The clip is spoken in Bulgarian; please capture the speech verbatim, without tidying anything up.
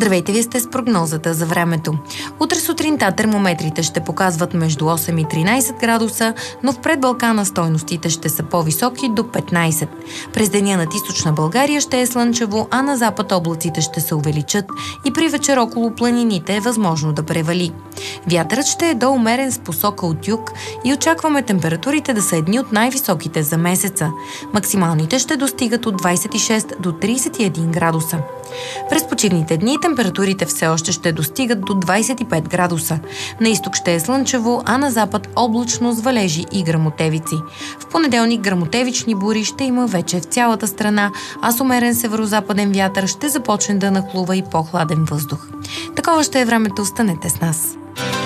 Здравейте, вие сте с прогнозата за времето. Утре сутринта термометрите ще показват между осем и тринайсет градуса, но в предбалкана стойностите ще са по-високи до петнайсет. През деня над източна България ще е слънчево, а на запад облаците ще се увеличат и при вечер около планините е възможно да превали. Вятърът ще е до умерен с посока от юг и очакваме температурите да са едни от най-високите за месеца. Максималните ще достигат от двайсет и шест до трийсет и един градуса. През почивните дни температурите все още ще достигат до двайсет и пет градуса. На изток ще е слънчево, а на запад облачно с валежи и гръмотевици. В понеделник гръмотевични бури ще има вече в цялата страна, а с умерен северозападен вятър ще започне да нахлува и по-хладен въздух. Такова ще е времето, останете с нас.